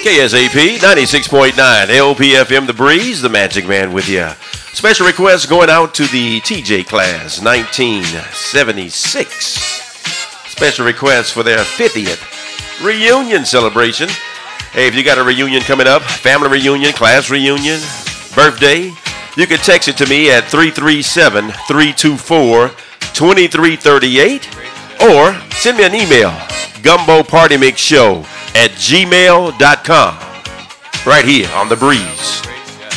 KSAP 96.9 LPFM The Breeze, the Magic Man with you. Special request going out to the TJ class 1976. Special request for their 50th reunion celebration. Hey, if you got a reunion coming up, family reunion, class reunion, birthday, you can text it to me at 337-324-2338 or send me an email, gumbopartymixshow@gmail.com, right here on The Breeze.